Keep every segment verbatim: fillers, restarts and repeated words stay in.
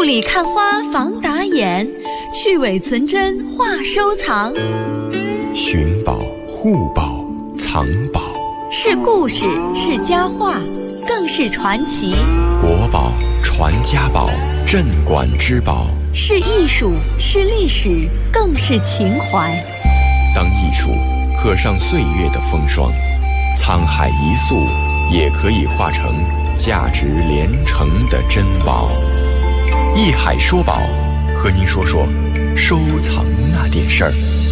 里看花防打眼，去伪存真话收藏。 寻宝、护宝、藏宝， 是故事，是佳话，更是传奇。 国宝、传家宝、镇馆之宝， 是艺术，是历史，更是情怀。 当艺术刻上岁月的风霜，沧海一粟也可以化成价值连城的珍宝。艺海说宝，和您说说收藏那点事儿。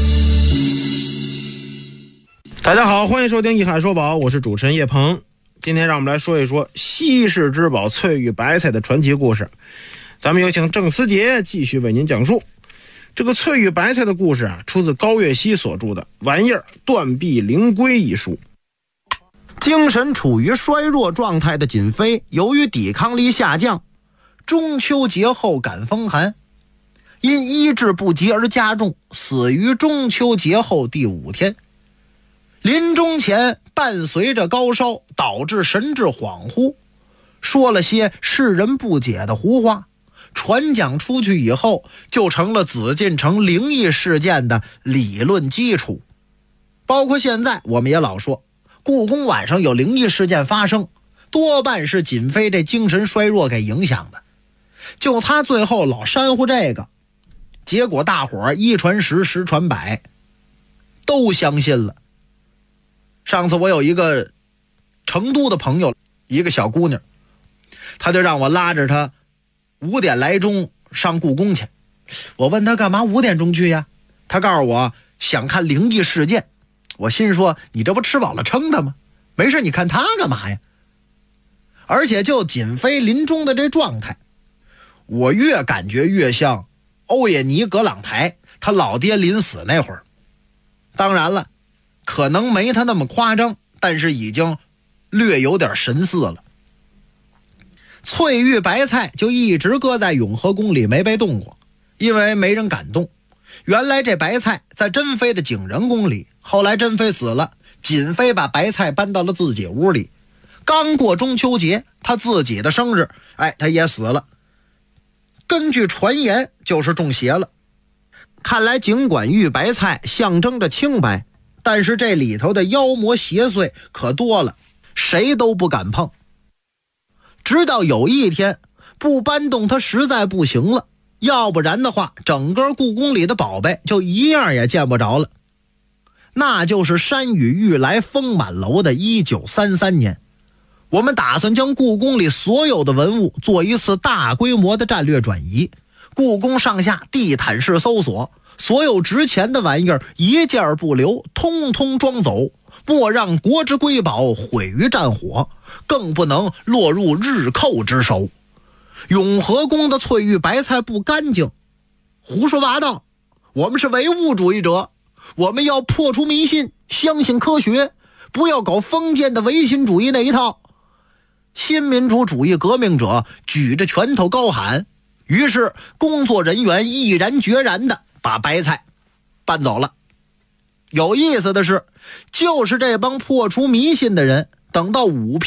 大家好，欢迎收听艺海说宝，我是主持人叶鹏。今天让我们来说一说稀世之宝翠玉白菜的传奇故事。咱们有请郑思杰继续为您讲述。这个翠玉白菜的故事啊，出自高岳熙所著的《玩意儿断臂灵龟》一书。 精神处于衰弱状态的瑾妃，由于抵抗力下降，中秋节后感风寒，因医治不及而加重，死于中秋节后第五天。临终前伴随着高烧，导致神志恍惚，说了些世人不解的胡话，传讲出去以后，就成了紫禁城灵异事件的理论基础。包括现在我们也老说，故宫晚上有灵异事件发生，多半是瑾妃这精神衰弱给影响的。就他最后老煽乎这个，结果大伙儿一传十，十传百，都相信了。上次我有一个成都的朋友，一个小姑娘，她就让我拉着她五点来钟上故宫去。我问她干嘛五点钟去呀？她告诉我想看灵异事件。我心说你这不吃饱了撑的吗？没事你看她干嘛呀？而且就瑾妃临终的这状态，我越感觉越像欧也尼·葛朗台他老爹临死那会儿。当然了，可能没他那么夸张，但是已经略有点神似了。翠玉白菜就一直搁在永和宫里没被动过，因为没人敢动。原来这白菜在珍妃的景仁宫里，后来珍妃死了，瑾妃把白菜搬到了自己屋里。刚过中秋节，他自己的生日，哎，他也死了。根据传言就是中邪了。看来尽管玉白菜象征着清白，但是这里头的妖魔邪祟可多了，谁都不敢碰。直到有一天不搬动它实在不行了，要不然的话整个故宫里的宝贝就一样也见不着了。那就是山雨欲来风满楼的一九三三年，我们打算将故宫里所有的文物做一次大规模的战略转移，故宫上下地毯式搜索，所有值钱的玩意儿一件不留，通通装走，莫让国之瑰宝毁于战火，更不能落入日寇之手。永和宫的翠玉白菜不干净，胡说八道，我们是唯物主义者，我们要破除迷信，相信科学，不要搞封建的唯心主义那一套。新民主主义革命者举着拳头高喊，于是工作人员毅然决然地把白菜搬走了。有意思的是，就是这帮破除迷信的人，等到五